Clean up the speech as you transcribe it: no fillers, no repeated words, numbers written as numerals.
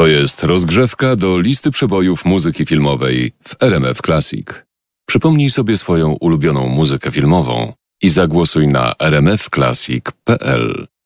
jest rozgrzewka do listy przebojów muzyki filmowej w RMF Classic. Przypomnij sobie swoją ulubioną muzykę filmową i zagłosuj na rmfclassic.pl.